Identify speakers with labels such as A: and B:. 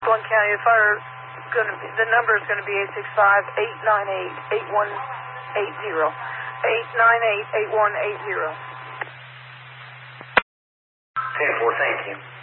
A: Glen County, the fire is going to be, the number is going to be 865-898-8180. 898-8180.
B: 10-4, thank you.